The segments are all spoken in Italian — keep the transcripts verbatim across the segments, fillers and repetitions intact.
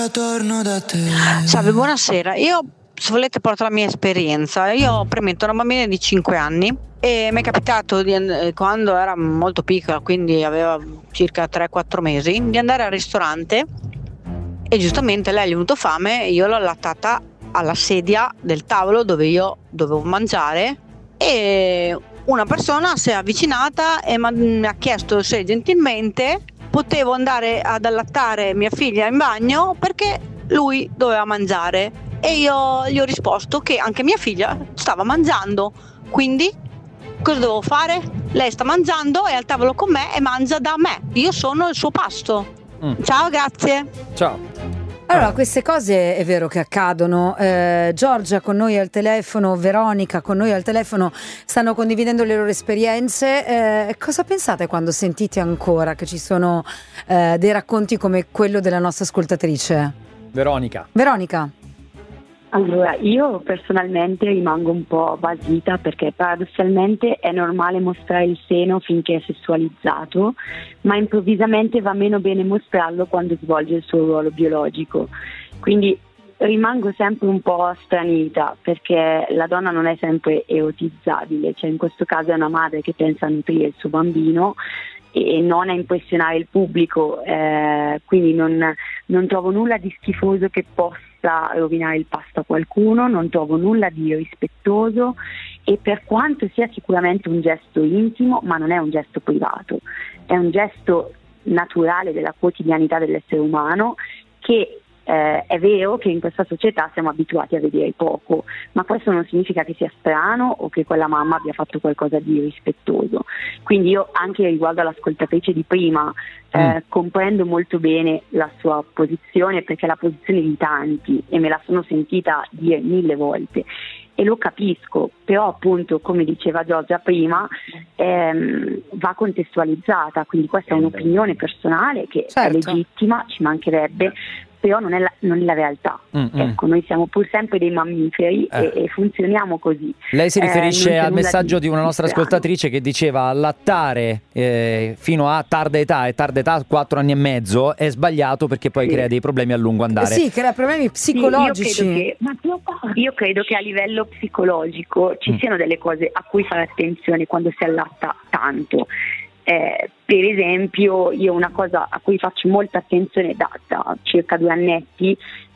Torno da te. Salve, buonasera. Io, se volete, porto la mia esperienza. Io premetto una bambina di cinque anni e mi è capitato di, quando era molto piccola, quindi aveva circa tre quattro mesi, di andare al ristorante e giustamente lei gli è venuto fame e io l'ho allattata alla sedia del tavolo dove io dovevo mangiare e una persona si è avvicinata e mi ha chiesto se gentilmente potevo andare ad allattare mia figlia in bagno perché lui doveva mangiare e io gli ho risposto che anche mia figlia stava mangiando, quindi cosa devo fare? Lei sta mangiando, è al tavolo con me e mangia da me, io sono il suo pasto. Mm. Ciao, grazie. Ciao. Allora, queste cose è vero che accadono. eh, Giorgia con noi al telefono, Veronica con noi al telefono, stanno condividendo le loro esperienze. Eh, cosa pensate quando sentite ancora che ci sono eh, dei racconti come quello della nostra ascoltatrice? Veronica. Veronica. Allora, io personalmente rimango un po' basita perché paradossalmente è normale mostrare il seno finché è sessualizzato, ma improvvisamente va meno bene mostrarlo quando svolge il suo ruolo biologico. Quindi rimango sempre un po' stranita perché la donna non è sempre erotizzabile, cioè in questo caso è una madre che pensa a nutrire il suo bambino e non a impressionare il pubblico, eh, quindi non, non trovo nulla di schifoso che possa rovinare il pasto a qualcuno, non trovo nulla di irrispettoso e per quanto sia sicuramente un gesto intimo, ma non è un gesto privato, è un gesto naturale della quotidianità dell'essere umano che Eh, è vero che in questa società siamo abituati a vedere poco, ma questo non significa che sia strano o che quella mamma abbia fatto qualcosa di irrispettoso. Quindi io, anche riguardo all'ascoltatrice di prima, eh, mm. comprendo molto bene la sua posizione perché è la posizione di tanti e me la sono sentita dire mille volte e lo capisco, però appunto come diceva Giorgia prima ehm, va contestualizzata, quindi questa è un'opinione personale che certo. è legittima, ci mancherebbe, però non è la, non è la realtà. Mm-hmm. Ecco, noi siamo pur sempre dei mammiferi eh. e, e funzioniamo così. Lei si riferisce eh, al messaggio di, di una nostra ascoltatrice che diceva allattare eh, fino a tarda età e tarda età quattro anni e mezzo è sbagliato perché poi sì. crea dei problemi a lungo andare. Sì, crea problemi psicologici. Sì, io, credo che, ma io credo che a livello psicologico ci mm. siano delle cose a cui fare attenzione quando si allatta tanto. Eh, per esempio, io una cosa a cui faccio molta attenzione da, da circa due annetti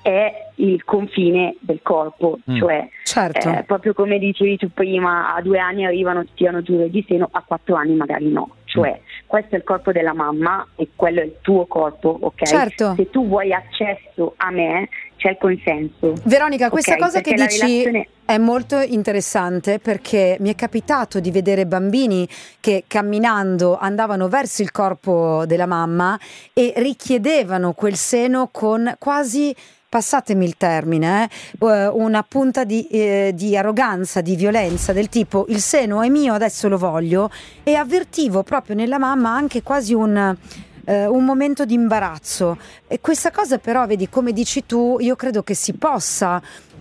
è il confine del corpo, mm. cioè certo. eh, proprio come dicevi tu prima, a due anni arrivano, ti tirano giù di seno, a quattro anni magari no, cioè mm. questo è il corpo della mamma e quello è il tuo corpo, ok? Certo. Se tu vuoi accesso a me c'è il consenso. Veronica, questa okay? cosa perché che dici relazione... è molto interessante perché mi è capitato di vedere bambini che camminando andavano verso il corpo della mamma e richiedevano quel seno con quasi, passatemi il termine, eh, una punta di, eh, di arroganza, di violenza, del tipo il seno è mio, adesso lo voglio, e avvertivo proprio nella mamma anche quasi un... Uh, un momento di imbarazzo e questa cosa però, vedi, come dici tu, io credo che si possa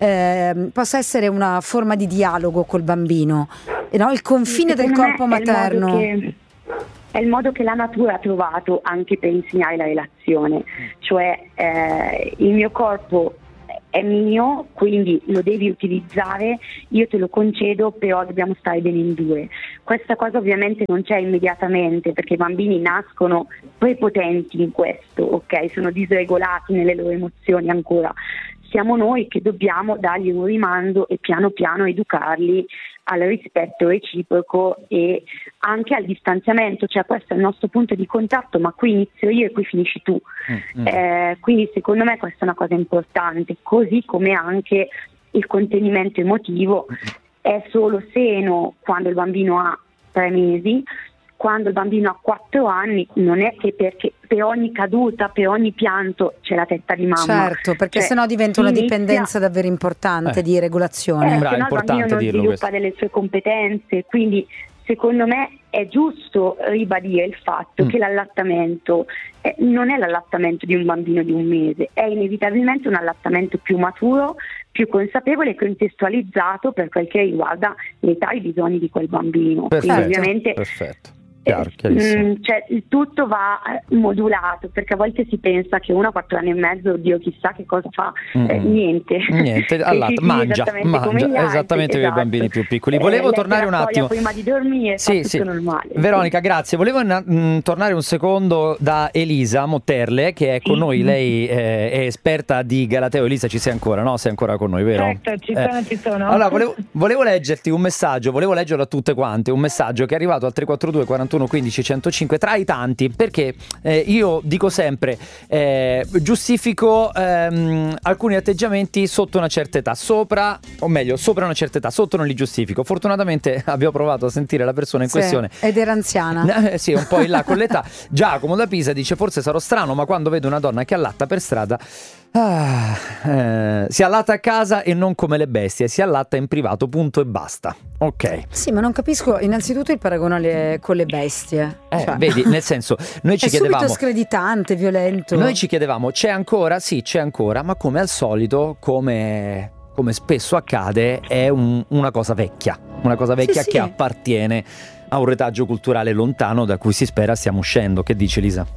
eh, possa essere una forma di dialogo col bambino, eh, no? Il confine del corpo materno è il, che, è il modo che la natura ha trovato anche per insegnare la relazione, cioè eh, il mio corpo è mio, quindi lo devi utilizzare, io te lo concedo, però dobbiamo stare bene in due. Questa cosa ovviamente non c'è immediatamente perché i bambini nascono prepotenti in questo, ok? Sono disregolati nelle loro emozioni ancora. Siamo noi che dobbiamo dargli un rimando e piano piano educarli al rispetto reciproco e anche al distanziamento, cioè questo è il nostro punto di contatto, ma qui inizio io e qui finisci tu. Mm-hmm. Eh, quindi secondo me questa è una cosa importante, così come anche il contenimento emotivo. È solo seno quando il bambino ha tre mesi, quando il bambino ha quattro anni non è che perché per ogni caduta, per ogni pianto c'è la tetta di mamma. Certo, perché cioè, sennò diventa una inizia... dipendenza davvero importante eh. di regolazione. Eh, sennò il bambino non sviluppa questo. delle sue competenze, quindi secondo me è giusto ribadire il fatto mm. che l'allattamento eh, non è l'allattamento di un bambino di un mese, è inevitabilmente un allattamento più maturo, più consapevole e contestualizzato per quel che riguarda l'età e i bisogni di quel bambino. Perfetto, Quindi ovviamente perfetto. Chiaro, chiarissimo. Mm, cioè, il tutto va modulato, perché a volte si pensa che uno a quattro anni e mezzo, oddio, chissà che cosa fa, mm. eh, niente. Niente, allora, mangia, esattamente mangia, come gli altri, esattamente come esatto. i bambini più piccoli. Volevo eh, tornare un attimo. Prima di dormire, sì, fa sì. tutto normale. Veronica, grazie. Volevo mh, tornare un secondo da Elisa Motterle, che è con sì. noi. Lei eh, è esperta di Galateo. Elisa, ci sei ancora, no? Sei ancora con noi, vero? Certo, ci sono, eh. ci sono. Allora, volevo, volevo leggerti un messaggio, volevo leggerlo a tutte quante, un messaggio che è arrivato al tre quattro due quarantuno quindici centocinque, tra i tanti, perché eh, io dico sempre, eh, giustifico ehm, alcuni atteggiamenti sotto una certa età, sopra, o meglio, sopra una certa età, sotto non li giustifico. Fortunatamente abbiamo provato a sentire la persona in sì, questione. Ed era anziana. Eh, sì, un po' in là con l'età. Giacomo da Pisa dice: forse sarò strano, ma quando vedo una donna che allatta per strada, ah, eh, si allatta a casa e non come le bestie, si allatta in privato, punto e basta. Ok. Sì, ma non capisco innanzitutto il paragone alle- con le bestie. Eh, Cioè, vedi, nel senso, noi ci è subito chiedevamo, screditante, violento. noi ci chiedevamo, c'è ancora? Sì, c'è ancora, ma come al solito, come, come spesso accade, è un- una cosa vecchia, una cosa vecchia Sì, che sì. appartiene a un retaggio culturale lontano da cui si spera stiamo uscendo. Che dici, Lisa?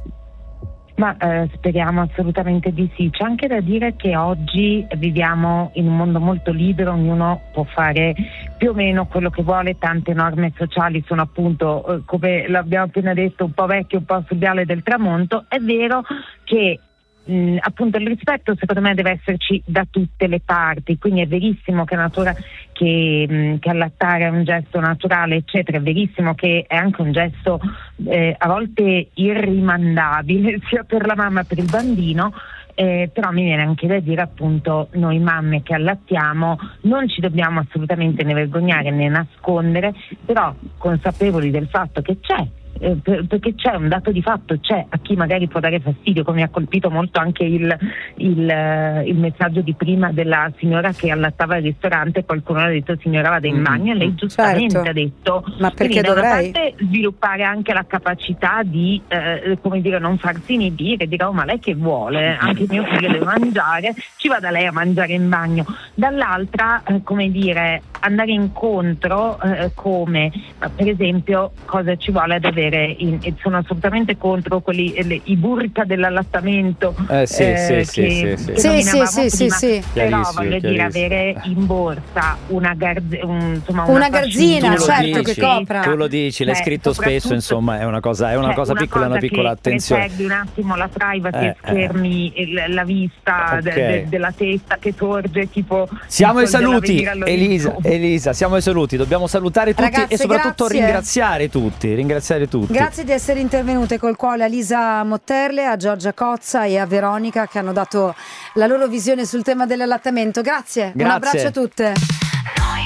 Ma eh, speriamo assolutamente di sì. C'è anche da dire che oggi viviamo in un mondo molto libero, ognuno può fare più o meno quello che vuole, tante norme sociali sono appunto, eh, come l'abbiamo appena detto, un po' vecchie, un po' sul viale del tramonto. È vero che mh, appunto il rispetto secondo me deve esserci da tutte le parti, quindi è verissimo che natura che, mh, che allattare è un gesto naturale, eccetera, è verissimo che è anche un gesto eh, a volte irrimandabile sia per la mamma che per il bambino. Eh, però mi viene anche da dire, appunto, noi mamme che allattiamo non ci dobbiamo assolutamente né vergognare né nascondere, però consapevoli del fatto che c'è, eh, per, perché c'è un dato di fatto, c'è a chi magari può dare fastidio, come mi ha colpito molto anche il, il, eh, il messaggio di prima della signora che allattava al ristorante, qualcuno ha detto signora vada in bagno, e lei giustamente certo. ha detto, Ma perché quindi da una dovrei? parte sviluppare anche la capacità di eh, come dire, non farsi inibire, dire oh ma lei che vuole, anche mio figlio deve mangiare, ci vada lei a mangiare in bagno. Dall'altra eh, come dire, andare incontro eh, come per esempio cosa ci vuole ad avere in, e sono assolutamente contro quelli le, i burka dell'allattamento Eh, sì, eh, sì, che, sì, sì, sì. che Sì, nominavamo sì, sì, prima. sì, sì. Però Chiarissimo, voglio dire, chiarissimo. avere in borsa una, garze, un, insomma, Una una garzina, fascina, certo, che copra. Tu lo dici, l'hai Cioè, scritto spesso, soprattutto- insomma, è una cosa, è una cioè, cosa piccola, una cosa piccola che attenzione. preservi un attimo la privacy Eh, e schermi il- la vista Ok. de- de- della testa che sorge, tipo Siamo ai il sol della saluti, Venera Elisa, all'orizzonte. Elisa, siamo ai saluti, dobbiamo salutare tutti Ragazze, e soprattutto grazie. ringraziare tutti, ringraziare tutti. Grazie di essere intervenute col cuore a Lisa Motterle, a Giorgia Cozza e a Veronica che hanno dato la loro visione sul tema dell'allattamento. Grazie, un Grazie. abbraccio a tutte. Noi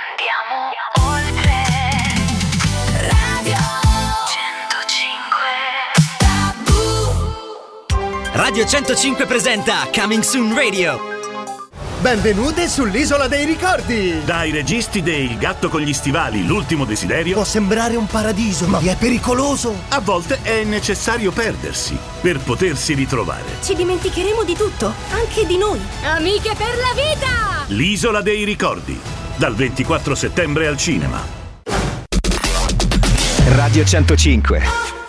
andiamo oltre. Radio centocinque. Radio centocinque presenta Coming Soon Radio. Benvenute sull'Isola dei Ricordi! Dai registi de Il gatto con gli stivali, L'ultimo desiderio, Può sembrare un paradiso, ma è pericoloso! a volte è necessario perdersi per potersi ritrovare. Ci dimenticheremo di tutto, anche di noi. Amiche per la vita! L'Isola dei Ricordi, dal ventiquattro settembre al cinema. Radio centocinque.